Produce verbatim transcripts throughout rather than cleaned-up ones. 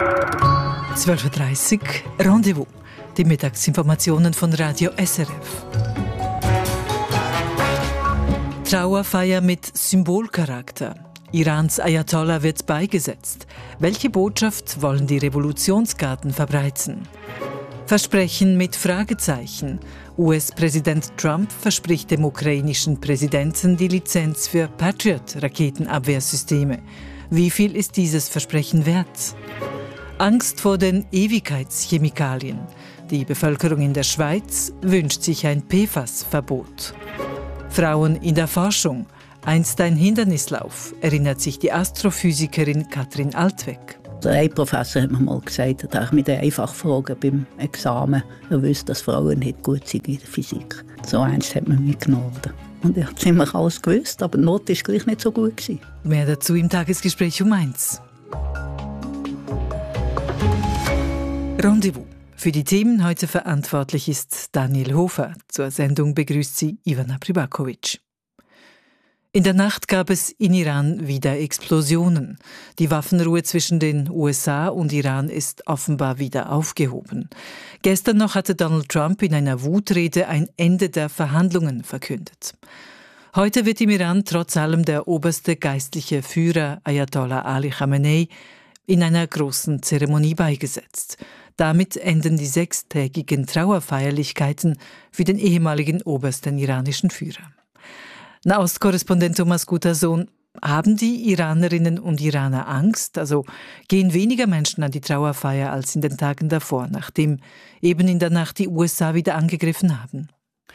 zwölf Uhr dreißig Rendezvous. Die Mittagsinformationen von Radio S R F. Trauerfeier mit Symbolcharakter. Irans Ayatollah wird beigesetzt. Welche Botschaft wollen die Revolutionsgarden verbreiten? Versprechen mit Fragezeichen. U S-Präsident Trump verspricht dem ukrainischen Präsidenten die Lizenz für Patriot-Raketenabwehrsysteme. Wie viel ist dieses Versprechen wert? Angst vor den Ewigkeitschemikalien. Die Bevölkerung in der Schweiz wünscht sich ein P F A S-Verbot. Frauen in der Forschung. Einst ein Hindernislauf, erinnert sich die Astrophysikerin Katrin Altweg. Ein Professor hat mir mal gesagt, dass ich mit den Einfachfragen beim Examen er wusste, dass Frauen nicht gut sind in der Physik. So eins hat man mich genommen. Und ich habe ziemlich alles gewusst, aber die Note war gleich nicht so gut. Mehr dazu im Tagesgespräch um eins. Rendezvous. Für die Themen heute verantwortlich ist Daniel Hofer. Zur Sendung begrüßt sie Ivana Pribakovic. In der Nacht gab es in Iran wieder Explosionen. Die Waffenruhe zwischen den U S A und Iran ist offenbar wieder aufgehoben. Gestern noch hatte Donald Trump in einer Wutrede ein Ende der Verhandlungen verkündet. Heute wird im Iran trotz allem der oberste geistliche Führer Ayatollah Ali Khamenei in einer großen Zeremonie beigesetzt. Damit enden die sechstägigen Trauerfeierlichkeiten für den ehemaligen obersten iranischen Führer. Nahostkorrespondent Thomas Gutersohn, haben die Iranerinnen und Iraner Angst? Also gehen weniger Menschen an die Trauerfeier als in den Tagen davor, nachdem eben in der Nacht die U S A wieder angegriffen haben?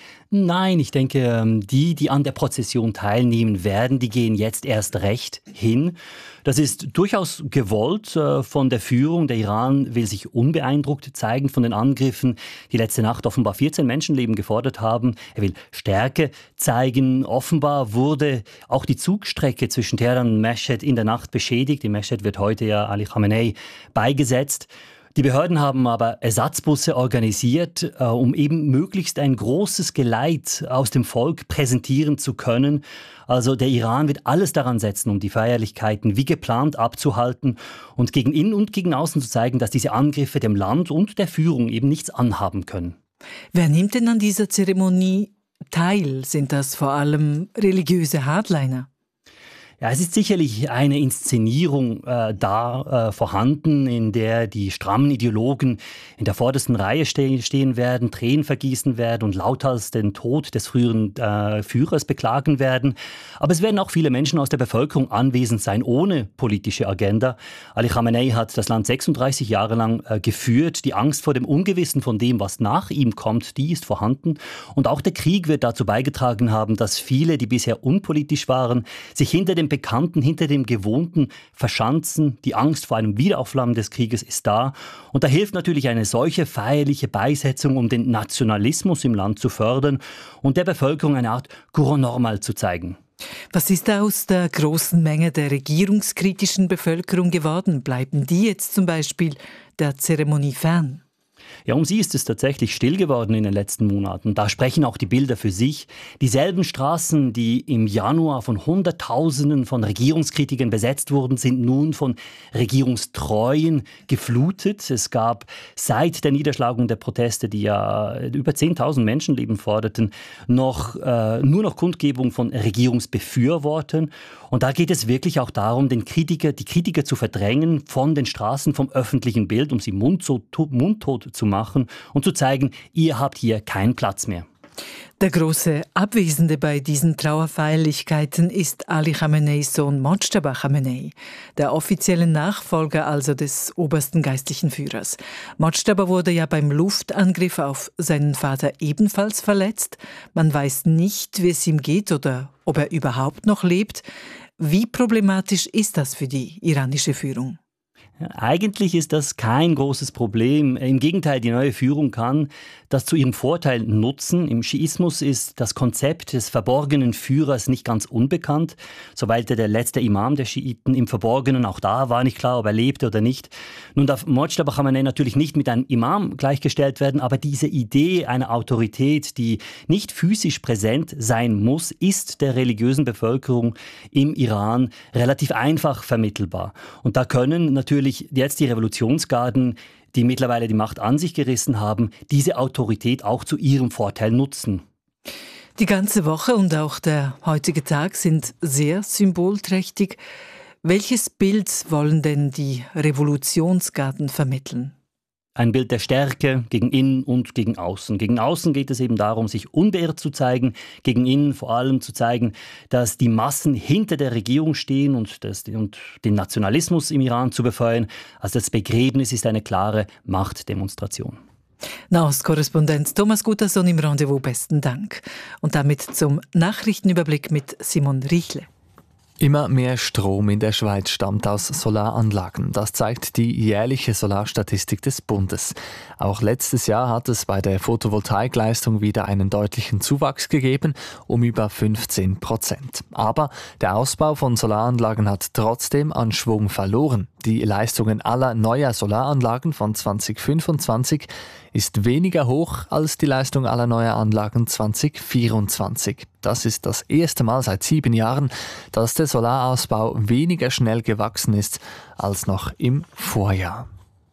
Nein, ich denke, die, die an der Prozession teilnehmen werden, die gehen jetzt erst recht hin. Das ist durchaus gewollt von der Führung. Der Iran will sich unbeeindruckt zeigen von den Angriffen, die letzte Nacht offenbar vierzehn Menschenleben gefordert haben. Er will Stärke zeigen. Offenbar wurde auch die Zugstrecke zwischen Teheran und Mesched in der Nacht beschädigt. In Mesched wird heute ja Ali Khamenei beigesetzt. Die Behörden haben aber Ersatzbusse organisiert, äh, um eben möglichst ein großes Geleit aus dem Volk präsentieren zu können. Also der Iran wird alles daran setzen, um die Feierlichkeiten wie geplant abzuhalten und gegen innen und gegen außen zu zeigen, dass diese Angriffe dem Land und der Führung eben nichts anhaben können. Wer nimmt denn an dieser Zeremonie teil? Sind das vor allem religiöse Hardliner? Ja, es ist sicherlich eine Inszenierung äh, da äh, vorhanden, in der die strammen Ideologen in der vordersten Reihe ste- stehen werden, Tränen vergießen werden und lauthals den Tod des früheren äh, Führers beklagen werden. Aber es werden auch viele Menschen aus der Bevölkerung anwesend sein, ohne politische Agenda. Ali Khamenei hat das Land sechsunddreißig Jahre lang äh, geführt. Die Angst vor dem Ungewissen, von dem, was nach ihm kommt, die ist vorhanden. Und auch der Krieg wird dazu beigetragen haben, dass viele, die bisher unpolitisch waren, sich hinter dem Bekannten, hinter dem Gewohnten verschanzen. Die Angst vor einem Wiederaufflammen des Krieges ist da. Und da hilft natürlich eine solche feierliche Beisetzung, um den Nationalismus im Land zu fördern und der Bevölkerung eine Art Courant normal zu zeigen. Was ist aus der großen Menge der regierungskritischen Bevölkerung geworden? Bleiben die jetzt zum Beispiel der Zeremonie fern? Ja, um sie ist es tatsächlich still geworden in den letzten Monaten. Da sprechen auch die Bilder für sich. Dieselben Straßen, die im Januar von Hunderttausenden von Regierungskritikern besetzt wurden, sind nun von Regierungstreuen geflutet. Es gab seit der Niederschlagung der Proteste, die ja über zehntausend Menschenleben forderten, noch, äh, nur noch Kundgebung von Regierungsbefürwortern. Und da geht es wirklich auch darum, den Kritiker, die Kritiker zu verdrängen von den Straßen, vom öffentlichen Bild, um sie mundtot, mundtot zu machen und zu zeigen, ihr habt hier keinen Platz mehr. Der große Abwesende bei diesen Trauerfeierlichkeiten ist Ali Khameneis Sohn Mojtaba Khamenei, der offizielle Nachfolger also des obersten geistlichen Führers. Mojtaba wurde ja beim Luftangriff auf seinen Vater ebenfalls verletzt. Man weiß nicht, wie es ihm geht oder ob er überhaupt noch lebt. Wie problematisch ist das für die iranische Führung? Eigentlich ist das kein großes Problem. Im Gegenteil, die neue Führung kann das zu ihrem Vorteil nutzen. Im Schiismus ist das Konzept des verborgenen Führers nicht ganz unbekannt. So weilte der letzte Imam der Schiiten im Verborgenen. Auch da war nicht klar, ob er lebte oder nicht. Nun darf Mojtaba Khamenei natürlich nicht mit einem Imam gleichgestellt werden, aber diese Idee einer Autorität, die nicht physisch präsent sein muss, ist der religiösen Bevölkerung im Iran relativ einfach vermittelbar. Und da können natürlich jetzt die Revolutionsgarden, die mittlerweile die Macht an sich gerissen haben, diese Autorität auch zu ihrem Vorteil nutzen. Die ganze Woche und auch der heutige Tag sind sehr symbolträchtig. Welches Bild wollen denn die Revolutionsgarden vermitteln? Ein Bild der Stärke gegen innen und gegen außen. Gegen außen geht es eben darum, sich unbeirrt zu zeigen, gegen innen vor allem zu zeigen, dass die Massen hinter der Regierung stehen und, das, und den Nationalismus im Iran zu befeuern. Also das Begräbnis ist eine klare Machtdemonstration. Nahostkorrespondent Thomas Gutterson im Rendezvous, besten Dank. Und damit zum Nachrichtenüberblick mit Simon Riechle. Immer mehr Strom in der Schweiz stammt aus Solaranlagen. Das zeigt die jährliche Solarstatistik des Bundes. Auch letztes Jahr hat es bei der Photovoltaikleistung wieder einen deutlichen Zuwachs gegeben, um über fünfzehn Prozent. Aber der Ausbau von Solaranlagen hat trotzdem an Schwung verloren. Die Leistungen aller neuer Solaranlagen von zwanzig fünfundzwanzig ist weniger hoch als die Leistung aller neuer Anlagen zwanzig vierundzwanzig. Das ist das erste Mal seit sieben Jahren, dass der Solarausbau weniger schnell gewachsen ist als noch im Vorjahr.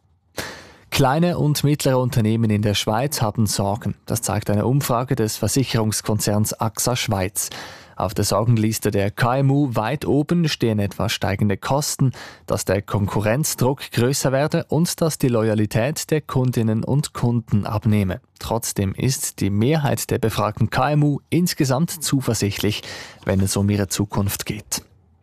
Kleine und mittlere Unternehmen in der Schweiz haben Sorgen. Das zeigt eine Umfrage des Versicherungskonzerns A X A Schweiz. Auf der Sorgenliste der K M U weit oben stehen etwa steigende Kosten, dass der Konkurrenzdruck größer werde und dass die Loyalität der Kundinnen und Kunden abnehme. Trotzdem ist die Mehrheit der befragten K M U insgesamt zuversichtlich, wenn es um ihre Zukunft geht.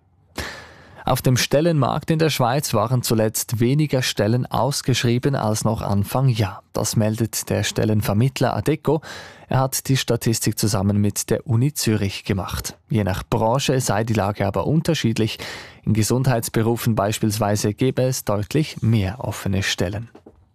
Auf dem Stellenmarkt in der Schweiz waren zuletzt weniger Stellen ausgeschrieben als noch Anfang Jahr. Das meldet der Stellenvermittler Adecco. Er hat die Statistik zusammen mit der Uni Zürich gemacht. Je nach Branche sei die Lage aber unterschiedlich. In Gesundheitsberufen beispielsweise gäbe es deutlich mehr offene Stellen.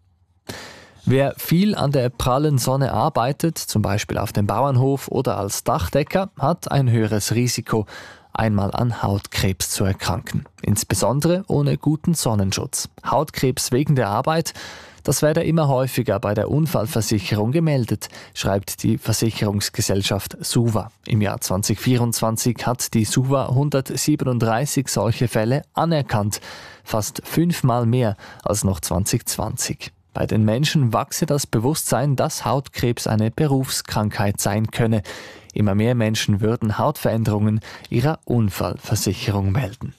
Wer viel an der prallen Sonne arbeitet, zum Beispiel auf dem Bauernhof oder als Dachdecker, hat ein höheres Risiko, einmal an Hautkrebs zu erkranken. Insbesondere ohne guten Sonnenschutz. Hautkrebs wegen der Arbeit, das werde immer häufiger bei der Unfallversicherung gemeldet, schreibt die Versicherungsgesellschaft SUVA. Im Jahr zwanzig vierundzwanzig hat die SUVA hundertsiebenunddreißig solche Fälle anerkannt, fast fünfmal mehr als noch zwanzig zwanzig. Bei den Menschen wachse das Bewusstsein, dass Hautkrebs eine Berufskrankheit sein könne. Immer mehr Menschen würden Hautveränderungen ihrer Unfallversicherung melden.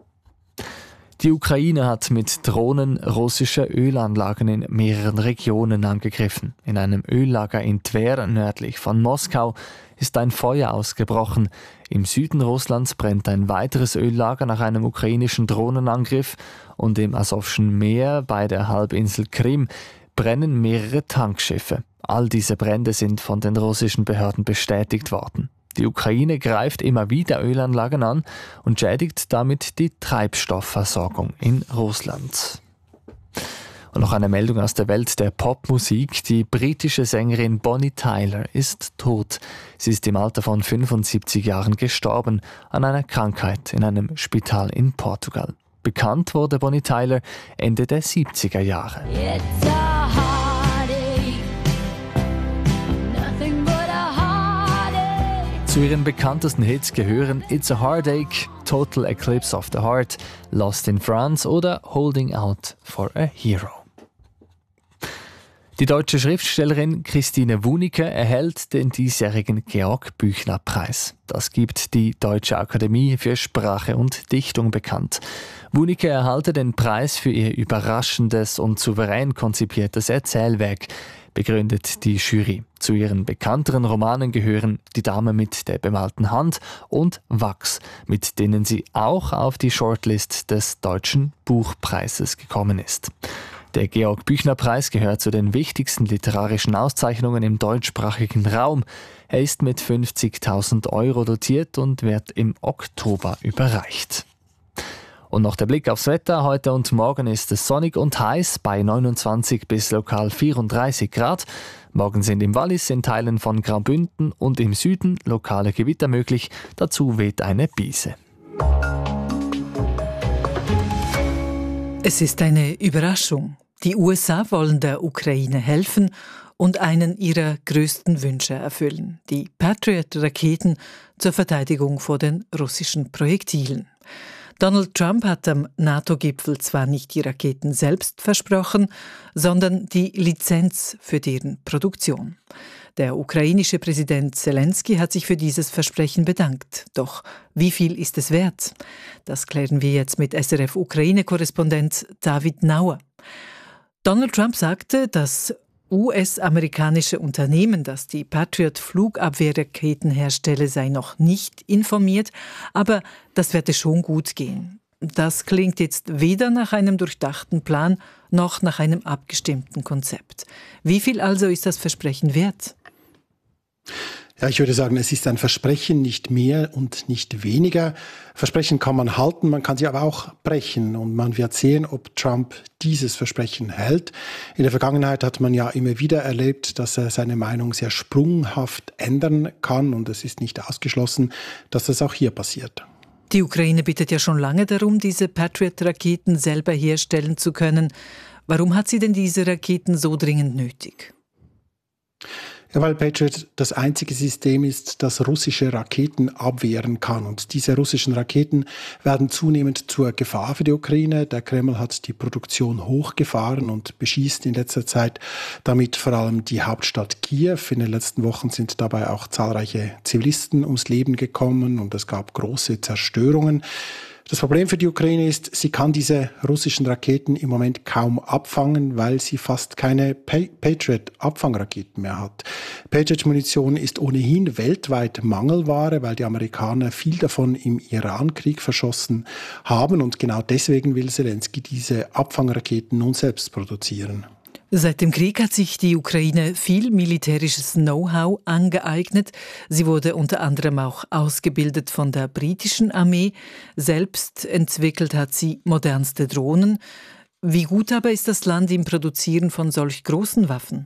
Die Ukraine hat mit Drohnen russische Ölanlagen in mehreren Regionen angegriffen. In einem Öllager in Twer, nördlich von Moskau, ist ein Feuer ausgebrochen. Im Süden Russlands brennt ein weiteres Öllager nach einem ukrainischen Drohnenangriff und im Asowschen Meer bei der Halbinsel Krim brennen mehrere Tankschiffe. All diese Brände sind von den russischen Behörden bestätigt worden. Die Ukraine greift immer wieder Ölanlagen an und schädigt damit die Treibstoffversorgung in Russland. Und noch eine Meldung aus der Welt der Popmusik. Die britische Sängerin Bonnie Tyler ist tot. Sie ist im Alter von fünfundsiebzig Jahren gestorben an einer Krankheit in einem Spital in Portugal. Bekannt wurde Bonnie Tyler Ende der siebziger Jahre. Zu ihren bekanntesten Hits gehören It's a Heartache, Total Eclipse of the Heart, Lost in France oder Holding Out for a Hero. Die deutsche Schriftstellerin Christine Wunicke erhält den diesjährigen Georg-Büchner-Preis. Das gibt die Deutsche Akademie für Sprache und Dichtung bekannt. Wunicke erhalte den Preis für ihr überraschendes und souverän konzipiertes Erzählwerk, begründet die Jury. Zu ihren bekannteren Romanen gehören Die Dame mit der bemalten Hand und Wachs, mit denen sie auch auf die Shortlist des Deutschen Buchpreises gekommen ist. Der Georg-Büchner-Preis gehört zu den wichtigsten literarischen Auszeichnungen im deutschsprachigen Raum. Er ist mit fünfzigtausend Euro dotiert und wird im Oktober überreicht. Und noch der Blick aufs Wetter. Heute und morgen ist es sonnig und heiß bei neunundzwanzig bis lokal vierunddreißig Grad. Morgen sind im Wallis, in Teilen von Graubünden und im Süden lokale Gewitter möglich. Dazu weht eine Brise. Es ist eine Überraschung. Die U S A wollen der Ukraine helfen und einen ihrer größten Wünsche erfüllen: die Patriot-Raketen zur Verteidigung vor den russischen Projektilen. Donald Trump hat am NATO-Gipfel zwar nicht die Raketen selbst versprochen, sondern die Lizenz für deren Produktion. Der ukrainische Präsident Zelensky hat sich für dieses Versprechen bedankt. Doch wie viel ist es wert? Das klären wir jetzt mit S R F-Ukraine-Korrespondent David Nauer. Donald Trump sagte, das U S-amerikanische Unternehmen, das die Patriot-Flugabwehrraketen herstelle, sei noch nicht informiert, aber das werde schon gut gehen. Das klingt jetzt weder nach einem durchdachten Plan noch nach einem abgestimmten Konzept. Wie viel also ist das Versprechen wert? Ja, ich würde sagen, es ist ein Versprechen, nicht mehr und nicht weniger. Versprechen kann man halten, man kann sie aber auch brechen. Und man wird sehen, ob Trump dieses Versprechen hält. In der Vergangenheit hat man ja immer wieder erlebt, dass er seine Meinung sehr sprunghaft ändern kann. Und es ist nicht ausgeschlossen, dass das auch hier passiert. Die Ukraine bittet ja schon lange darum, diese Patriot-Raketen selber herstellen zu können. Warum hat sie denn diese Raketen so dringend nötig? Ja, weil Patriot das einzige System ist, das russische Raketen abwehren kann. Und diese russischen Raketen werden zunehmend zur Gefahr für die Ukraine. Der Kreml hat die Produktion hochgefahren und beschießt in letzter Zeit damit vor allem die Hauptstadt Kiew. In den letzten Wochen sind dabei auch zahlreiche Zivilisten ums Leben gekommen und es gab große Zerstörungen. Das Problem für die Ukraine ist, sie kann diese russischen Raketen im Moment kaum abfangen, weil sie fast keine Patriot-Abfangraketen mehr hat. Patriot-Munition ist ohnehin weltweit Mangelware, weil die Amerikaner viel davon im Irankrieg verschossen haben. Und genau deswegen will Zelensky diese Abfangraketen nun selbst produzieren. Seit dem Krieg hat sich die Ukraine viel militärisches Know-how angeeignet. Sie wurde unter anderem auch ausgebildet von der britischen Armee. Selbst entwickelt hat sie modernste Drohnen. Wie gut aber ist das Land im Produzieren von solch großen Waffen?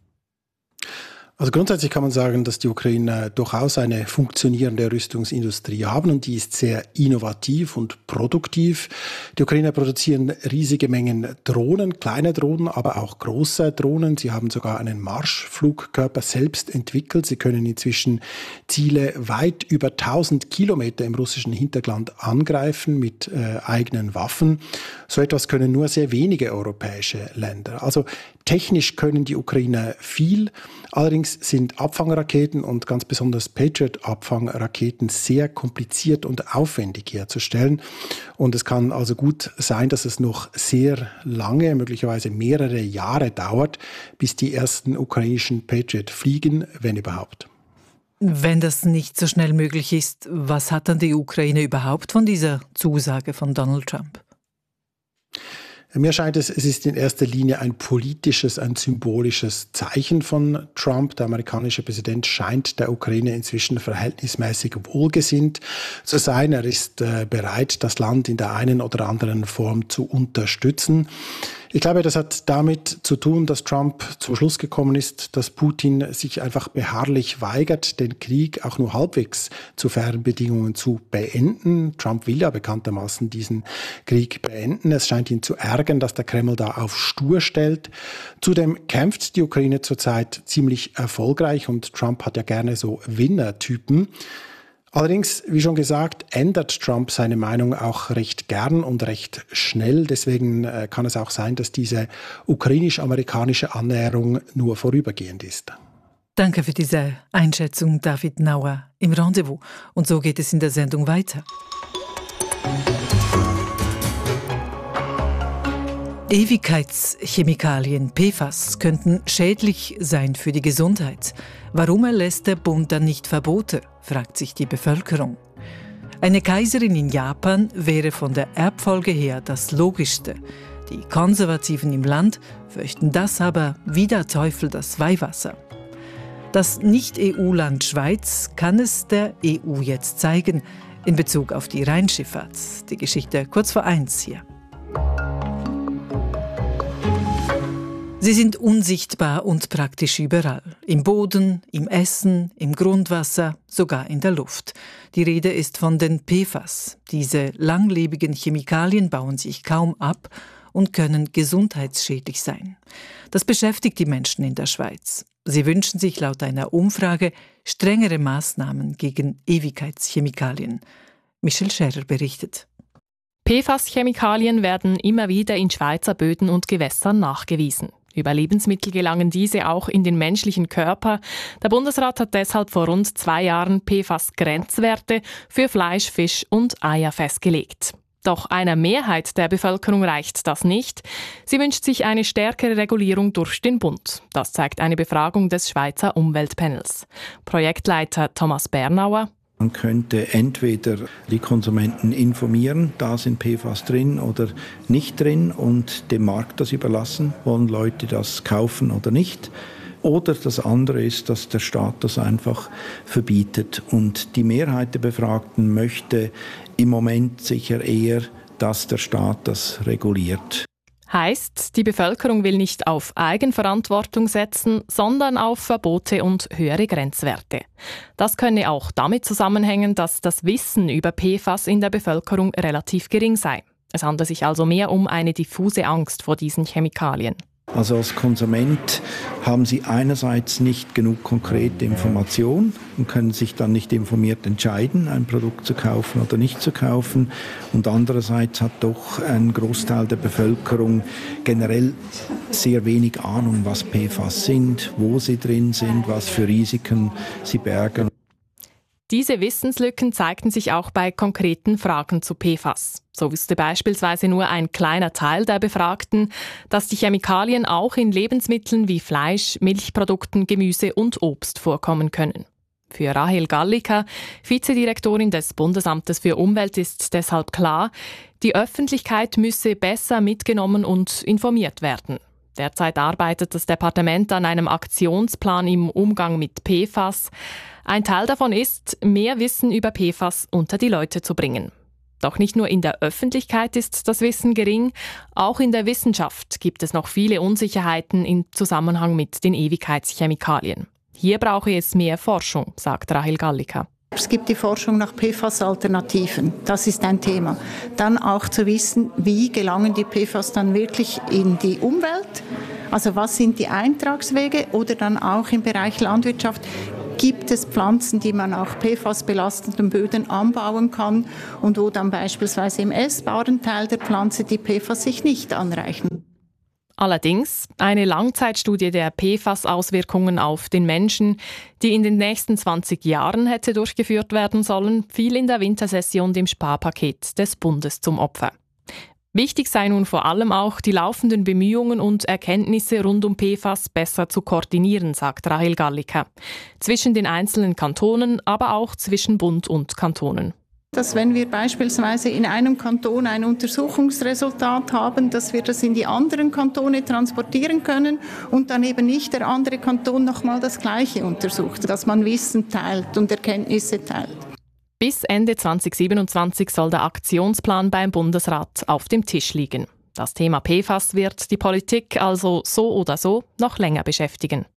Also grundsätzlich kann man sagen, dass die Ukrainer durchaus eine funktionierende Rüstungsindustrie haben und die ist sehr innovativ und produktiv. Die Ukrainer produzieren riesige Mengen Drohnen, kleine Drohnen, aber auch große Drohnen. Sie haben sogar einen Marschflugkörper selbst entwickelt. Sie können inzwischen Ziele weit über tausend Kilometer im russischen Hinterland angreifen mit äh, eigenen Waffen. So etwas können nur sehr wenige europäische Länder. Also technisch können die Ukrainer viel. Allerdings sind Abfangraketen und ganz besonders Patriot-Abfangraketen sehr kompliziert und aufwendig herzustellen. Und es kann also gut sein, dass es noch sehr lange, möglicherweise mehrere Jahre dauert, bis die ersten ukrainischen Patriot fliegen, wenn überhaupt. Wenn das nicht so schnell möglich ist, was hat dann die Ukraine überhaupt von dieser Zusage von Donald Trump? Mir scheint es, es ist in erster Linie ein politisches, ein symbolisches Zeichen von Trump. Der amerikanische Präsident scheint der Ukraine inzwischen verhältnismäßig wohlgesinnt zu sein. Er ist äh, bereit, das Land in der einen oder anderen Form zu unterstützen. Ich glaube, das hat damit zu tun, dass Trump zum Schluss gekommen ist, dass Putin sich einfach beharrlich weigert, den Krieg auch nur halbwegs zu fairen Bedingungen zu beenden. Trump will ja bekanntermaßen diesen Krieg beenden. Es scheint ihn zu ärgern, dass der Kreml da auf stur stellt. Zudem kämpft die Ukraine zurzeit ziemlich erfolgreich und Trump hat ja gerne so Winnertypen. Allerdings, wie schon gesagt, ändert Trump seine Meinung auch recht gern und recht schnell. Deswegen kann es auch sein, dass diese ukrainisch-amerikanische Annäherung nur vorübergehend ist. Danke für diese Einschätzung, David Nauer im Rendezvous. Und so geht es in der Sendung weiter. Ewigkeitschemikalien P F A S könnten schädlich sein für die Gesundheit. Warum erlässt der Bund dann nicht Verbote, fragt sich die Bevölkerung. Eine Kaiserin in Japan wäre von der Erbfolge her das Logischste. Die Konservativen im Land fürchten das aber wie der Teufel das Weihwasser. Das Nicht-E U-Land Schweiz kann es der E U jetzt zeigen in Bezug auf die Rheinschifffahrt. Die Geschichte kurz vor eins hier. Sie sind unsichtbar und praktisch überall. Im Boden, im Essen, im Grundwasser, sogar in der Luft. Die Rede ist von den P F A S. Diese langlebigen Chemikalien bauen sich kaum ab und können gesundheitsschädlich sein. Das beschäftigt die Menschen in der Schweiz. Sie wünschen sich laut einer Umfrage strengere Maßnahmen gegen Ewigkeitschemikalien. Michel Scherer berichtet. P F A S-Chemikalien werden immer wieder in Schweizer Böden und Gewässern nachgewiesen. Über Lebensmittel gelangen diese auch in den menschlichen Körper. Der Bundesrat hat deshalb vor rund zwei Jahren P F A S-Grenzwerte für Fleisch, Fisch und Eier festgelegt. Doch einer Mehrheit der Bevölkerung reicht das nicht. Sie wünscht sich eine stärkere Regulierung durch den Bund. Das zeigt eine Befragung des Schweizer Umweltpanels. Projektleiter Thomas Bernauer: Man könnte entweder die Konsumenten informieren, da sind P F A S drin oder nicht drin, und dem Markt das überlassen, wollen Leute das kaufen oder nicht. Oder das andere ist, dass der Staat das einfach verbietet. Und die Mehrheit der Befragten möchte im Moment sicher eher, dass der Staat das reguliert. Heißt, die Bevölkerung will nicht auf Eigenverantwortung setzen, sondern auf Verbote und höhere Grenzwerte. Das könne auch damit zusammenhängen, dass das Wissen über P F A S in der Bevölkerung relativ gering sei. Es handelt sich also mehr um eine diffuse Angst vor diesen Chemikalien. Also als Konsument haben Sie einerseits nicht genug konkrete Informationen und können sich dann nicht informiert entscheiden, ein Produkt zu kaufen oder nicht zu kaufen. Und andererseits hat doch ein Großteil der Bevölkerung generell sehr wenig Ahnung, was P F A S sind, wo sie drin sind, was für Risiken sie bergen. Diese Wissenslücken zeigten sich auch bei konkreten Fragen zu P F A S. So wusste beispielsweise nur ein kleiner Teil der Befragten, dass die Chemikalien auch in Lebensmitteln wie Fleisch, Milchprodukten, Gemüse und Obst vorkommen können. Für Rahel Galliker, Vizedirektorin des Bundesamtes für Umwelt, ist deshalb klar, die Öffentlichkeit müsse besser mitgenommen und informiert werden. Derzeit arbeitet das Departement an einem Aktionsplan im Umgang mit P F A S. Ein Teil davon ist, mehr Wissen über P F A S unter die Leute zu bringen. Doch nicht nur in der Öffentlichkeit ist das Wissen gering, auch in der Wissenschaft gibt es noch viele Unsicherheiten im Zusammenhang mit den Ewigkeitschemikalien. Hier brauche es mehr Forschung, sagt Rahel Galliker. Es gibt die Forschung nach P F A S-Alternativen. Das ist ein Thema. Dann auch zu wissen, wie gelangen die P F A S dann wirklich in die Umwelt? Also was sind die Eintragswege? Oder dann auch im Bereich Landwirtschaft. Gibt es Pflanzen, die man auf P F A S-belasteten Böden anbauen kann und wo dann beispielsweise im essbaren Teil der Pflanze die P F A S sich nicht anreichen? Allerdings, eine Langzeitstudie der P F A S-Auswirkungen auf den Menschen, die in den nächsten zwanzig Jahren hätte durchgeführt werden sollen, fiel in der Wintersession dem Sparpaket des Bundes zum Opfer. Wichtig sei nun vor allem auch, die laufenden Bemühungen und Erkenntnisse rund um P F A S besser zu koordinieren, sagt Rahel Galliker. Zwischen den einzelnen Kantonen, aber auch zwischen Bund und Kantonen. Dass wenn wir beispielsweise in einem Kanton ein Untersuchungsresultat haben, dass wir das in die anderen Kantone transportieren können und dann eben nicht der andere Kanton nochmal das Gleiche untersucht, dass man Wissen teilt und Erkenntnisse teilt. Bis Ende zwanzig siebenundzwanzig soll der Aktionsplan beim Bundesrat auf dem Tisch liegen. Das Thema P F A S wird die Politik also so oder so noch länger beschäftigen.